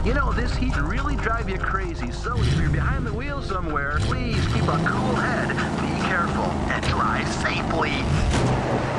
You know, this heat can really drive you crazy, so if you're behind the wheel somewhere, please keep a cool head, be careful, and drive safely.